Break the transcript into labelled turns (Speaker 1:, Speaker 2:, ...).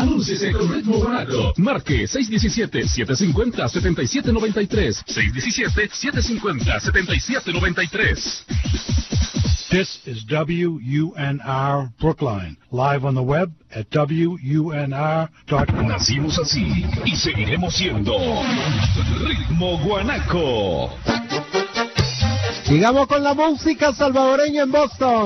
Speaker 1: Anúnciese con Ritmo Guanaco. Marque 617-750-7793. 617-750-7793.
Speaker 2: This is WUNR Brookline, live on the web at WUNR.com.
Speaker 1: Nacimos así y seguiremos siendo Ritmo Guanaco.
Speaker 3: Sigamos con la música salvadoreña en Boston.